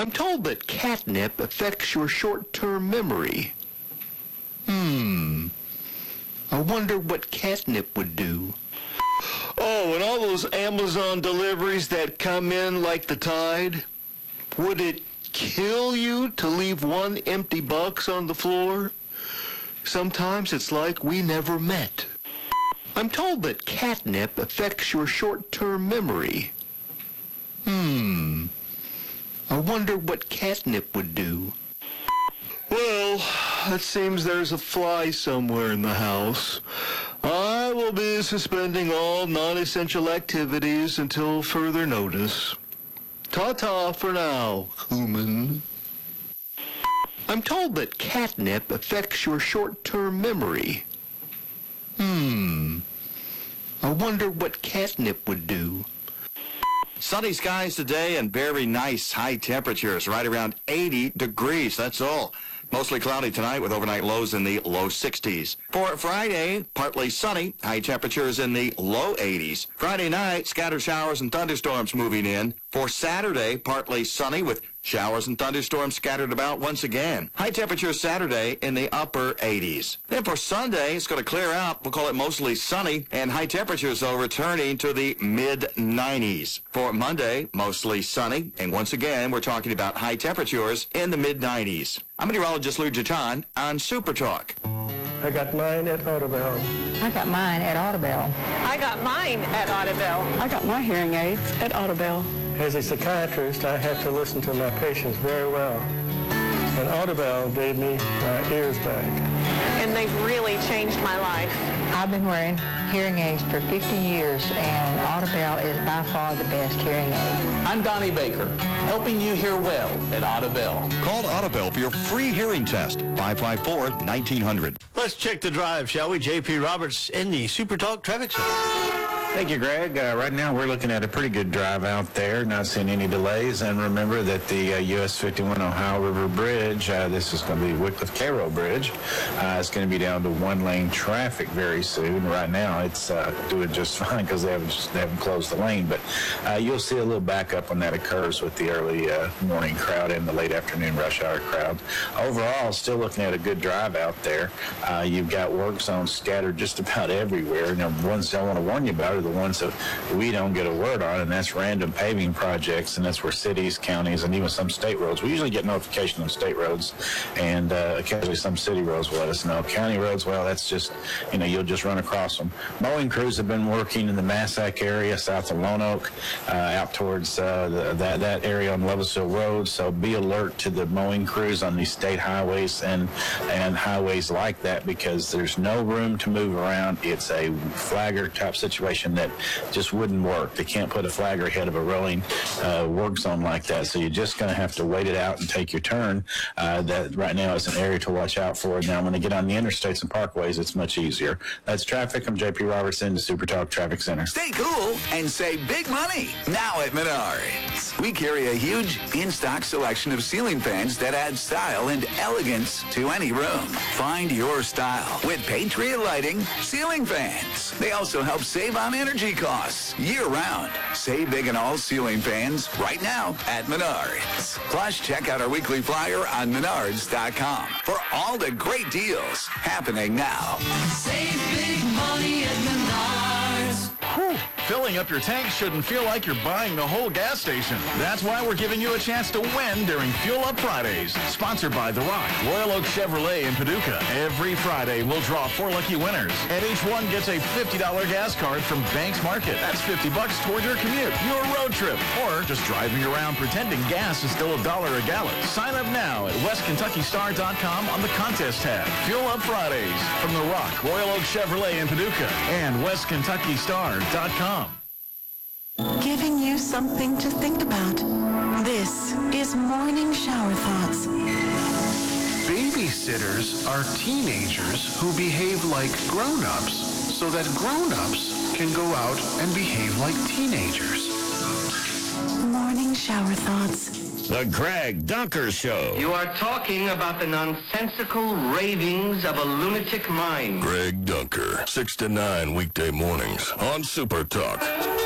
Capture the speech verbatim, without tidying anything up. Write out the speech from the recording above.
I'm told that catnip affects your short-term memory. Hmm. I wonder what catnip would do. Oh, and all those Amazon deliveries that come in like the tide? Would it kill you to leave one empty box on the floor? Sometimes it's like we never met. I'm told that catnip affects your short-term memory. Hmm. I wonder what catnip would do. Well, it seems there's a fly somewhere in the house. I will be suspending all non-essential activities until further notice. Ta-ta for now, human. I'm told that catnip affects your short-term memory. Hmm. I wonder what catnip would do. Sunny skies today and very nice high temperatures, right around eighty degrees. That's all. Mostly cloudy tonight with overnight lows in the low sixties. For Friday, partly sunny, high temperatures in the low eighties. Friday night, scattered showers and thunderstorms moving in. For Saturday, partly sunny with showers and thunderstorms scattered about once again. High temperatures Saturday in the upper eighties. Then for Sunday, it's going to clear out. We'll call it mostly sunny, and high temperatures, though, returning to the mid nineties. For Monday, mostly sunny, and once again, we're talking about high temperatures in the mid nineties. I'm meteorologist Lou Jatan on Super Talk. I got mine at Audubell. I got mine at Audubell. I got mine at Audubell. I got my hearing aids at Audubell. As a psychiatrist, I have to listen to my patients very well. And Audubell gave me my ears back. And they've really changed my life. I've been wearing hearing aids for fifty years, and Audubell is by far the best hearing aid. I'm Donnie Baker, helping you hear well at Audubell. Call Audubell for your free hearing test, five five four, nineteen hundred. Let's check the drive, shall we? J P Roberts in the Super Talk Traffic Center. Thank you, Greg. Uh, right now, we're looking at a pretty good drive out there, not seeing any delays. And remember that the uh, U S fifty-one Ohio River Bridge, uh, this is going to be Wycliffe-Cairo Bridge, uh, it's going to be down to one-lane traffic very soon. Right now, it's uh, doing just fine because they haven't, just, they haven't closed the lane. But uh, you'll see a little backup when that occurs with the early uh, morning crowd and the late afternoon rush hour crowd. Overall, still looking at a good drive out there. Uh, you've got work zones scattered just about everywhere. Now, ones I want to warn you about are the ones that we don't get a word on, and that's random paving projects, and that's where cities, counties, and even some state roads. We usually get notification on state roads, and uh, occasionally some city roads will let us know. County roads, well, that's just, you know, you'll just run across them. Mowing crews have been working in the Massac area, south of Lone Oak, uh, out towards uh, the, that, that area on Lovelsville Road, so be alert to the mowing crews on these state highways and, and highways like that, because there's no room to move around. It's a flagger type situation that just wouldn't work. They can't put a flagger ahead of a rolling uh, work zone like that, so you're just going to have to wait it out and take your turn. Uh, that right now is an area to watch out for. Now, when they get on the interstates and parkways, it's much easier. That's traffic. I'm J P Robertson, the Super Talk Traffic Center. Stay cool and save big money now at Menards. We carry a huge in-stock selection of ceiling fans that add style and elegance to any room. Find your style with Patriot Lighting ceiling fans. They also help save on energy costs year-round. Save big on all ceiling fans right now at Menards. Plus, check out our weekly flyer on menards dot com for all the great deals happening now. Save big money at Menards. Whew. Filling up your tank shouldn't feel like you're buying the whole gas station. That's why we're giving you a chance to win during Fuel Up Fridays. Sponsored by The Rock, Royal Oak Chevrolet in Paducah. Every Friday, we'll draw four lucky winners, and each one gets a fifty dollar gas card from Banks Market. That's fifty bucks toward your commute, your road trip, or just driving around pretending gas is still a dollar a gallon. Sign up now at west kentucky star dot com on the contest tab. Fuel Up Fridays from The Rock, Royal Oak Chevrolet in Paducah, and west kentucky star dot com. Giving you something to think about. This is Morning Shower Thoughts. Babysitters are teenagers who behave like grown-ups so that grown-ups can go out and behave like teenagers. Morning Shower Thoughts. The Greg Dunker Show. You are talking about the nonsensical ravings of a lunatic mind. Greg Dunker, six to nine weekday mornings on Super Talk.